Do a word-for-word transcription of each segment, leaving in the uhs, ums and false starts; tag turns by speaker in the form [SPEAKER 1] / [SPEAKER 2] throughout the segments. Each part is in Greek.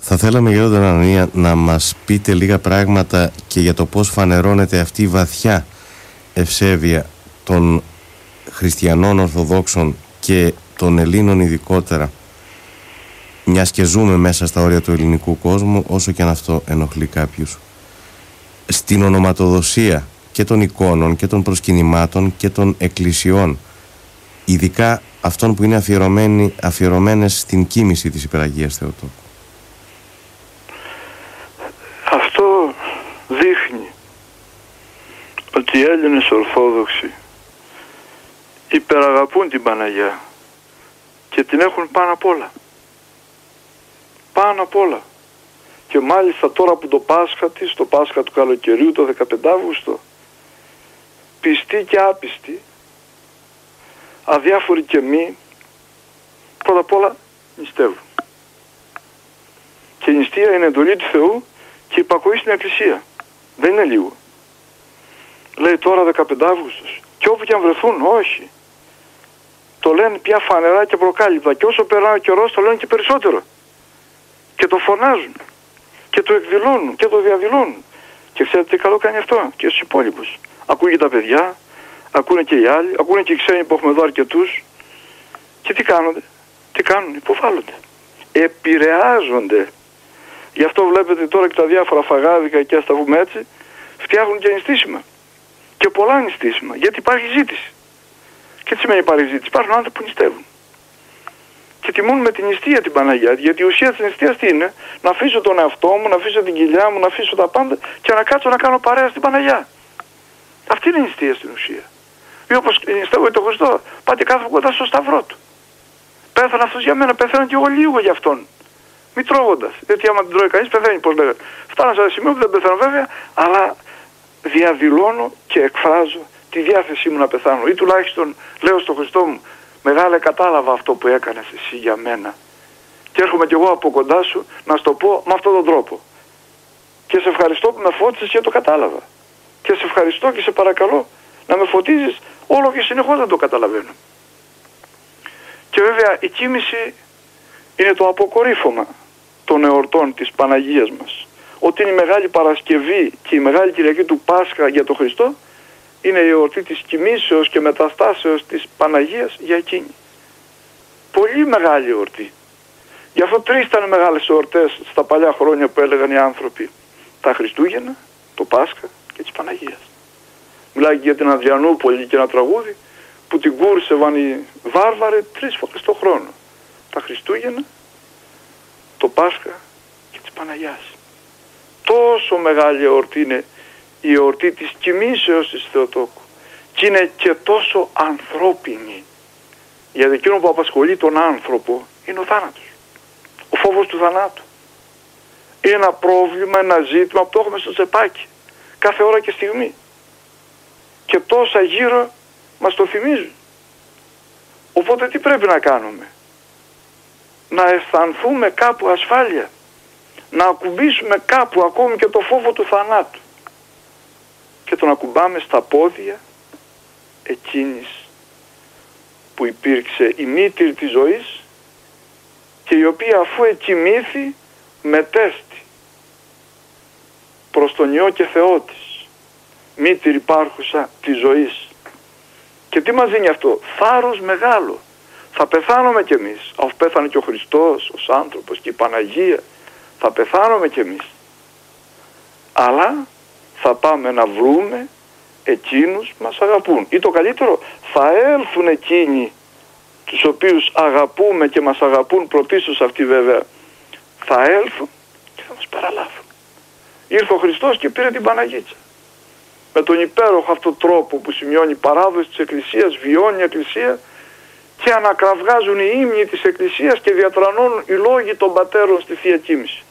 [SPEAKER 1] Θα θέλαμε, Γέροντα Ανανία, να μας πείτε λίγα πράγματα και για το πώς φανερώνεται αυτή η βαθιά ευσέβεια των χριστιανών Ορθοδόξων και των Ελλήνων ειδικότερα, μιας και ζούμε μέσα στα όρια του ελληνικού κόσμου, όσο και αν αυτό ενοχλεί κάποιους, στην ονοματοδοσία και των εικόνων και των προσκυνημάτων και των εκκλησιών, ειδικά αυτών που είναι αφιερωμένες στην κοίμηση της Υπεραγίας Θεοτόκου.
[SPEAKER 2] Αυτό δείχνει ότι οι Έλληνες Ορθόδοξοι υπεραγαπούν την Παναγιά και την έχουν πάνω απ' όλα. Πάνω απ' όλα. Και μάλιστα τώρα που το Πάσχα της, το Πάσχα του καλοκαιριού, το δεκαπέντε Αύγουστο, πιστοί και άπιστοι, αδιάφοροι και μη, πρώτα απ' όλα νηστεύουν. Και η νηστεία είναι εντολή του Θεού και υπακοή στην Εκκλησία. Δεν είναι λίγο. Λέει τώρα δεκαπέντε Αύγουστος. Και όπου και αν βρεθούν, όχι. Το λένε πια φανερά και προκάλυπτα. Και όσο περνάει ο καιρός το λένε και περισσότερο. Και το φωνάζουν. Και το εκδηλώνουν. Και το διαδηλώνουν. Και ξέρετε τι καλό κάνει αυτό και στους υπόλοιπους. Ακούγει τα παιδιά, ακούνε και οι άλλοι, ακούνε και οι ξένοι που έχουμε εδώ αρκετούς. Και τι κάνονται. Τι κάνουν, υποβάλλονται. Επηρεάζονται. Γι' αυτό βλέπετε τώρα και τα διάφορα φαγάδικα και ας τα πούμε έτσι, φτιάχνουν και νηστίσιμα. Και πολλά νηστίσιμα. Γιατί υπάρχει ζήτηση. Και τι σημαίνει υπάρχει ζήτηση. Υπάρχουν άνθρωποι που νηστεύουν. Και τιμούν με την νηστεία την Παναγιά. Γιατί η ουσία της νηστείας τι είναι? Να αφήσω τον εαυτό μου, να αφήσω την κοιλιά μου, να αφήσω τα πάντα και να κάτσω να κάνω παρέα στην Παναγιά. Αυτή είναι η νηστεία στην ουσία. Ή όπως νηστεύω για τον Χριστό, πάτε κάθε κοντά στο σταυρό του. Πέθανε αυτός για μένα, πεθαίνω και εγώ λίγο για αυτόν. Μη τρώγοντας. Γιατί άμα την τρώει κανείς πεθαίνει, πώς λέγανε. Φτάνω σε ένα σημείο που δεν πεθαίνω βέβαια, αλλά διαδηλώνω και εκφράζω τη διάθεσή μου να πεθάνω. Ή τουλάχιστον λέω στον Χριστό μου, μεγάλε κατάλαβα αυτό που έκανες εσύ για μένα. Και έρχομαι κι εγώ από κοντά σου να σου το πω με αυτόν τον τρόπο. Και σε ευχαριστώ που με φώτισες και το κατάλαβα. Και σε ευχαριστώ και σε παρακαλώ να με φωτίζεις όλο και συνεχώς να το καταλαβαίνω. Και βέβαια η κοίμηση είναι το αποκορύφωμα των εορτών της Παναγίας μας. Ότι είναι η Μεγάλη Παρασκευή και η Μεγάλη Κυριακή του Πάσχα για τον Χριστό, είναι η εορτή της κοιμήσεως και μεταστάσεως της Παναγίας για εκείνη. Πολύ μεγάλη εορτή. Γι' αυτό τρεις ήταν μεγάλες εορτές στα παλιά χρόνια που έλεγαν οι άνθρωποι. Τα Χριστούγεννα, το Πάσχα και της Παναγίας. Μιλάει για την Ανδριανούπολη και ένα τραγούδι που την κούρσευαν οι βάρβαροι τρεις φορές το χρόνο. Τα Χριστούγεννα, το Πάσχα και της Παναγιάς. Τόσο μεγάλη εορτή είναι η εορτή της κοιμήσεως της Θεοτόκου. Και είναι και τόσο ανθρώπινη. Γιατί εκείνο που απασχολεί τον άνθρωπο είναι ο θάνατος. Ο φόβος του θανάτου. Είναι ένα πρόβλημα, ένα ζήτημα που το έχουμε στο τσεπάκι. Κάθε ώρα και στιγμή. Και τόσα γύρω μας το θυμίζουν. Οπότε τι πρέπει να κάνουμε? Να αισθανθούμε κάπου ασφάλεια. Να ακουμπήσουμε κάπου ακόμη και το φόβο του θανάτου. Και τον ακουμπάμε στα πόδια εκείνης που υπήρξε η μήτηρη της ζωής και η οποία αφού εκοιμήθη μετέστη προς τον Υιό και Θεό της, μήτηρη υπάρχουσα της ζωής. Και τι μας δίνει αυτό? Θάρρος μεγάλο. Θα πεθάνουμε κι εμείς, αφού πέθανε και ο Χριστός ως άνθρωπος και η Παναγία, θα πεθάνουμε κι εμείς. Αλλά θα πάμε να βρούμε εκείνους που μας αγαπούν. Ή το καλύτερο, θα έλθουν εκείνοι τους οποίους αγαπούμε και μας αγαπούν, πρωτίστως αυτοί βέβαια, θα έλθουν και θα μας παραλάβουν. Ήρθε ο Χριστός και πήρε την Παναγίτσα. Με τον υπέροχο αυτό τρόπο που σημειώνει η παράδοση της Εκκλησίας, βιώνει η Εκκλησία και ανακραυγάζουν οι ύμνοι της Εκκλησίας και διατρανώνουν οι λόγοι των πατέρων στη Θεία Κοίμηση.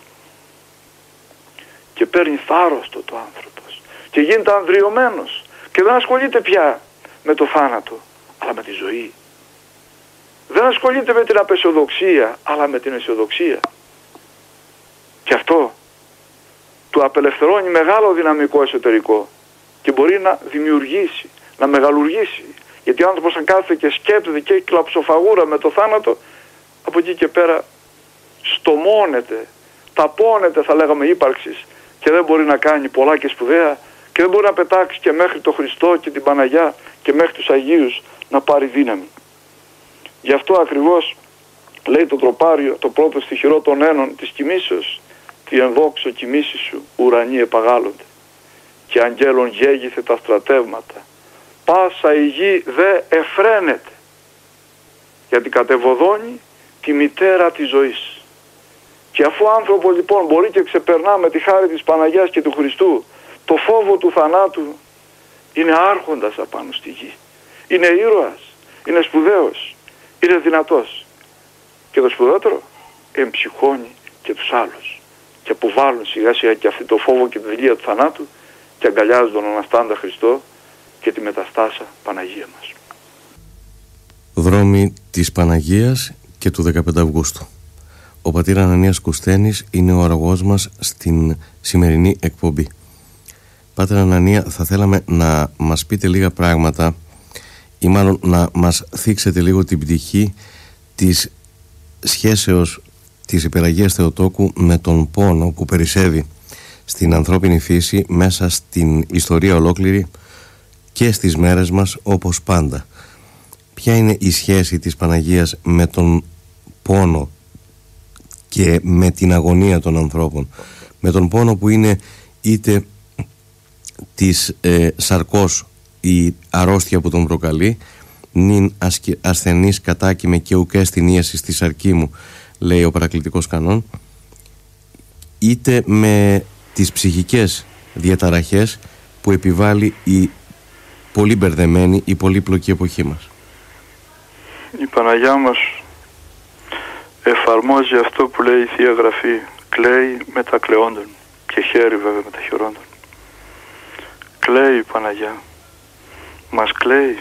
[SPEAKER 2] Και παίρνει θάρρος το, το άνθρωπος και γίνεται ανδριωμένος και δεν ασχολείται πια με το θάνατο, αλλά με τη ζωή. Δεν ασχολείται με την απαισιοδοξία, αλλά με την αισιοδοξία. Και αυτό του απελευθερώνει μεγάλο δυναμικό εσωτερικό και μπορεί να δημιουργήσει, να μεγαλουργήσει. Γιατί ο άνθρωπος αν κάθεται και σκέπτεται και έχει κλαψοφαγούρα με το θάνατο, από εκεί και πέρα στομώνεται, σταπώνεται, θα λέγαμε, ύπαρξης και δεν μπορεί να κάνει πολλά και σπουδαία και δεν μπορεί να πετάξει και μέχρι τον Χριστό και την Παναγιά και μέχρι τους Αγίους να πάρει δύναμη. Γι' αυτό ακριβώς λέει το τροπάριο, το πρώτο στιχηρό των ένων της κοιμήσεως, «Τι ενδόξω κοιμήσει σου, ουρανοί επαγάλλονται, και αγγέλων γέγιθε τα στρατεύματα. Πάσα η γη δε εφραίνεται, γιατί κατεβοδώνει τη μητέρα της ζωής». Και αφού ο άνθρωπος λοιπόν μπορεί και ξεπερνά με τη χάρη της Παναγιάς και του Χριστού το φόβο του θανάτου, είναι άρχοντας απάνω στη γη. Είναι ήρωας, είναι σπουδαίος, είναι δυνατός. Και το σπουδότερο, εμψυχώνει και τους άλλους. Και αποβάλλουν σιγά σιγά και αυτό το φόβο και τη δειλία του θανάτου και αγκαλιάζουν τον Αναστάντα Χριστό και τη μεταστάσα Παναγία μας.
[SPEAKER 1] Δρόμοι της Παναγίας και του δεκαπέντε Αυγούστου. Ο πατήρ Ανανίας Κουστένης είναι ο αρρωγός μας στην σημερινή εκπομπή. Πάτερ Ανανία, θα θέλαμε να μας πείτε λίγα πράγματα ή μάλλον να μας θίξετε λίγο την πτυχή της σχέσεως της Υπεραγίας Θεοτόκου με τον πόνο που περισσεύει στην ανθρώπινη φύση μέσα στην ιστορία ολόκληρη και στις μέρες μας όπως πάντα. Ποια είναι η σχέση της Παναγίας με τον πόνο και με την αγωνία των ανθρώπων, με τον πόνο που είναι είτε της ε, σαρκός η αρρώστια που τον προκαλεί, νυν ασθενής κατάκυμε και ουκέ στην ίαση στη σαρκή μου, λέει ο παρακλητικός κανόν, είτε με τις ψυχικές διαταραχές που επιβάλλει η πολύ μπερδεμένη, η πολύπλοκη εποχή μας.
[SPEAKER 2] Η Παναγιά μας εφαρμόζει αυτό που λέει η Θεία Γραφή, κλαίει με τα κλαιόντων και χαίρει βέβαια με τα χειρόντων. Κλαίει η Παναγιά, μας κλαίει.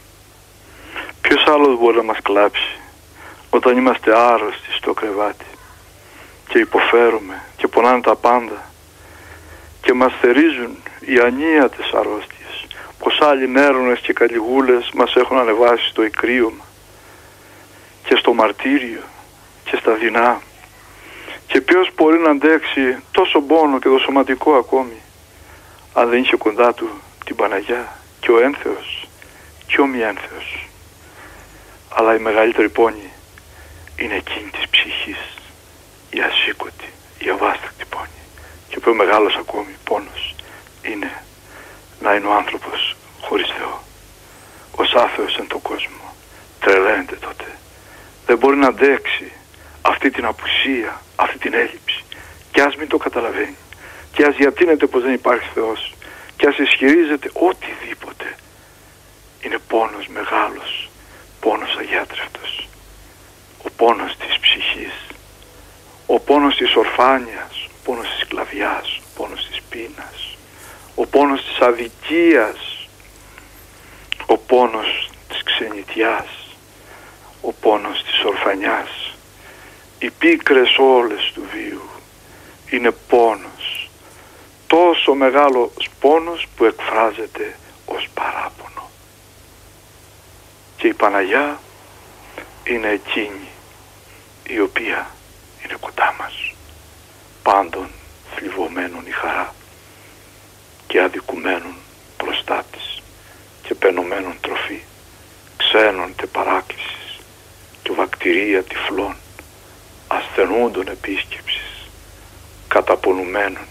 [SPEAKER 2] Ποιος άλλος μπορεί να μας κλάψει όταν είμαστε άρρωστοι στο κρεβάτι και υποφέρουμε και πονάνε τα πάντα και μας θερίζουν οι ανίατες αρρώστιες, πως άλλοι νέρονες και καλυγούλες μας έχουν ανεβάσει στο ικρίωμα και στο μαρτύριο και στα δεινά. Και ποιος μπορεί να αντέξει τόσο πόνο και το σωματικό ακόμη αν δεν είχε κοντά του την Παναγιά και ο ένθεος και ο μη ένθεος. Αλλά η μεγαλύτερη πόνη είναι εκείνη της ψυχής, η ασήκωτη, η αβάστακτη πόνη. Και ο πιο μεγάλος ακόμη πόνος είναι να είναι ο άνθρωπος χωρίς Θεό, ως άθεος εν τον κόσμο. Τρελαίνεται τότε. Δεν μπορεί να αντέξει αυτή την απουσία, αυτή την έλλειψη. Και ας μην το καταλαβαίνει, και ας διατείνεται πως δεν υπάρχει Θεός, και ας ισχυρίζεται οτιδήποτε, είναι πόνος μεγάλος, πόνος αγιάτρευτος. Ο πόνος της ψυχής, ο πόνος της ορφάνειας, ο πόνος της σκλαβιάς, ο πόνος της πείνας, ο πόνος της αδικίας, ο πόνος της ξενιτιάς, ο πόνος της ορφανιάς. Οι πίκρες όλες του βίου είναι πόνος, τόσο μεγάλος πόνος που εκφράζεται ως παράπονο. Και η Παναγιά είναι εκείνη η οποία είναι κοντά μας, πάντων θλιβωμένων η χαρά και αδικουμένων μπροστά της και πενωμένων τροφή, ξένων τε παράκλησης και βακτηρία τυφλών, ασθενούντων επίσκεψης, καταπονουμένων,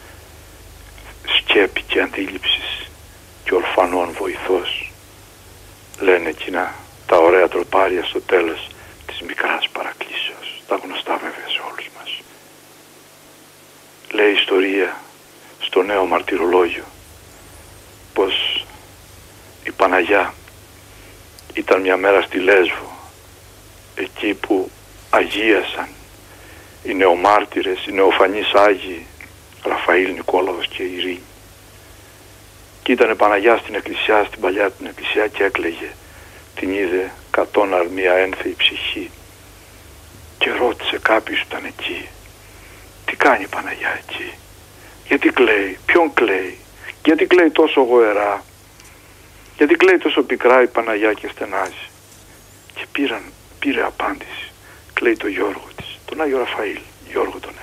[SPEAKER 2] σκέπη και αντίληψης και ορφανών βοηθός, λένε εκείνα τα ωραία τροπάρια στο τέλος της μικράς παρακλήσεως, τα γνωστά βέβαια σε όλους μας. Λέει η ιστορία στο νέο μαρτυρολόγιο πως η Παναγιά ήταν μια μέρα στη Λέσβο, εκεί που αγίασαν οι νεομάρτυρες, οι νεοφανείς Άγιοι Ραφαήλ, Νικόλαος και Ειρήνη. Και ήταν Παναγιά στην εκκλησιά, στην παλιά την εκκλησιά, και έκλαιγε. Την είδε κατώναρ μια ένθεη ψυχή και ρώτησε κάποιος που ήταν εκεί, τι κάνει η Παναγιά εκεί, γιατί κλαίει, ποιον κλαίει, γιατί κλαίει τόσο γοερά, γιατί κλαίει τόσο πικρά η Παναγιά και στενάζει. Και πήραν, πήρε απάντηση, κλαίει το Γιώργο της, τον Άγιο Ραφαήλ, Γιώργο τον έλεγαν,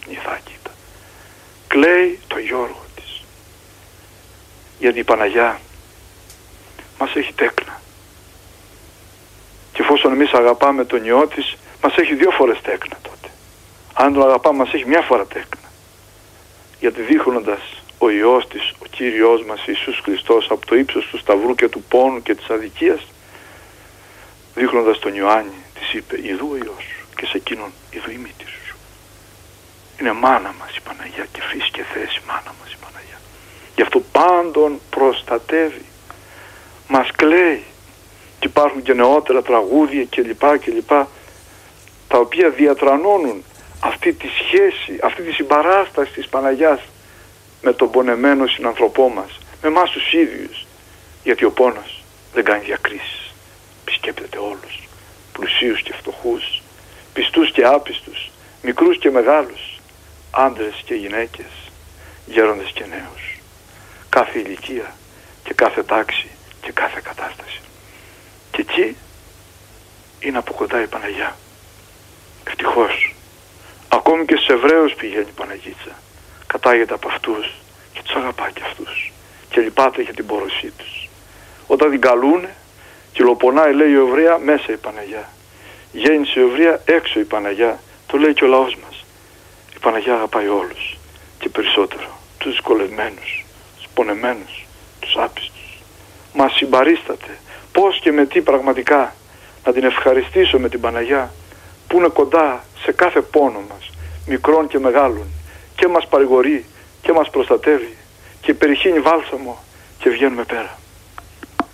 [SPEAKER 2] στην Ιθάκητα. Κλαίει το Γιώργο της. Γιατί η Παναγιά μας έχει τέκνα. Και εφόσον εμείς αγαπάμε τον Υιό της, μας έχει δύο φορές τέκνα τότε. Αν τον αγαπάμε, μας έχει μια φορά τέκνα. Γιατί δείχνοντας ο Υιός της, ο Κύριος μας Ιησούς Χριστός, από το ύψος του σταυρού και του πόνου και της αδικίας, δείχνοντας τον Ιωάννη, της είπε: «Ιδού ο Υιός σου, και σε εκείνον ιδού η μύτη σου». Είναι μάνα μας η Παναγιά, και φύση και θέση μάνα μας η Παναγιά. Γι' αυτό πάντων προστατεύει, μας κλαίει. Και υπάρχουν και νεότερα τραγούδια κλπ. κλπ. Τα οποία διατρανώνουν αυτή τη σχέση, αυτή τη συμπαράσταση της Παναγιάς με τον πονεμένο συνανθρωπό μας, με εμάς τους ίδιους. Γιατί ο πόνος δεν κάνει διακρίσεις. Επισκέπτεται όλους, πλουσίους και φτωχούς, πιστούς και άπιστους, μικρούς και μεγάλους, άντρες και γυναίκες, γέροντες και νέους, κάθε ηλικία και κάθε τάξη και κάθε κατάσταση. Και εκεί είναι από κοντά η Παναγιά. Ευτυχώς. Ακόμη και στους Εβραίους πηγαίνει η Παναγίτσα. Κατάγεται από αυτούς και τους αγαπά και αυτούς. Και λυπάται για την πόρωσή τους. Όταν την καλούνε, κυλοπονάει, λέει η Εβραία, μέσα η Παναγιά. Γέννησε η Εβραία, έξω η Παναγιά. Το λέει και ο λαός μας. Η Παναγιά αγαπάει όλους. Και περισσότερο τους δυσκολευμένους, τους πονεμένους, τους άπιστους. Μας συμπαρίσταται. Πώς και με τι πραγματικά να την ευχαριστήσω με την Παναγιά, που είναι κοντά σε κάθε πόνο μας, μικρών και μεγάλων, και μας παρηγορεί και μας προστατεύει και περιχύνει βάλσαμο και βγαίνουμε πέρα.